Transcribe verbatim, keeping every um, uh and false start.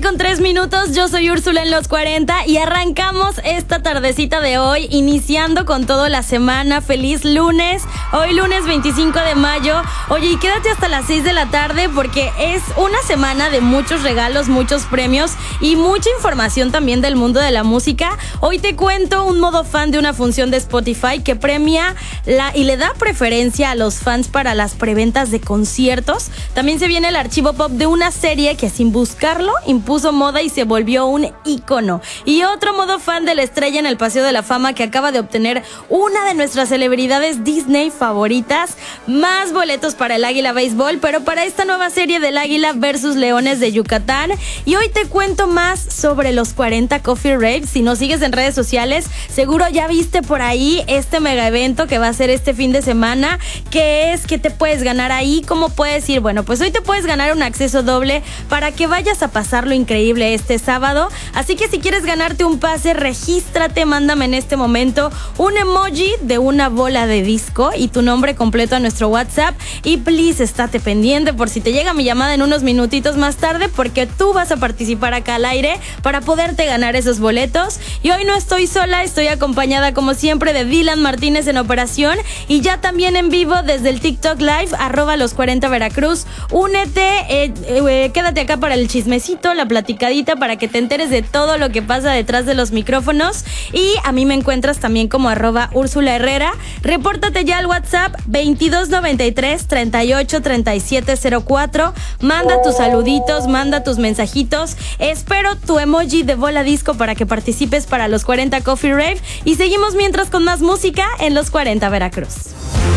con tres minutos, yo soy Úrsula en los cuarenta y arrancamos esta tardecita de hoy, iniciando con toda la semana. Feliz lunes, hoy lunes veinticinco de mayo. Oye, y quédate hasta las seis de la tarde porque es una semana de muchos regalos, muchos premios y mucha información también del mundo de la música. Hoy te cuento un modo fan de una función de Spotify que premia la y le da preferencia a los fans para las preventas de conciertos. También se viene el archivo pop de una serie que sin buscarlo impuso moda y se volvió un ícono. Y otro modo fan de la estrella en el Paseo de la Fama que acaba de obtener una de nuestras celebridades Disney favoritas. Más boletos para el Águila Béisbol, pero para esta nueva serie del Águila versus Leones de Yucatán. Y hoy te cuento más sobre los cuarenta Coffee Raves. Si nos sigues en redes sociales, seguro ya viste por ahí este mega evento que va a ser este fin de semana. ¿Qué es? ¿Qué te puedes ganar ahí? ¿Cómo puedes ir? Bueno, pues hoy te puedes ganar un acceso doble para que vayas a pasarlo increíble este sábado. Así que si quieres ganarte un pase, regístrate, mándame en este momento un emoji de una bola de disco y tu nombre completo a nuestro WhatsApp. Y please, estate pendiente por si te llega mi llamada en unos minutitos más tarde, porque tú vas a participar acá al aire para poderte ganar esos boletos. Y hoy no estoy sola, estoy acompañada como siempre de Dylan Martínez en operación y ya también en vivo desde el TikTok Live, arroba los cuarenta Veracruz. Únete, eh, eh, quédate acá para el chismecito, la platicadita, para que te enteres de todo lo que pasa detrás de los micrófonos. Y a mí me encuentras también como arroba Úrsula Herrera. Repórtate ya al WhatsApp veintidós noventa y tres treinta y ocho treinta y siete cero cuatro. Manda tus saluditos, manda tus mensajitos. Espero tu emoji de bola disco para que participes para los cuarenta Coffee Rave. Y seguimos mientras con más música en los cuarenta Veracruz.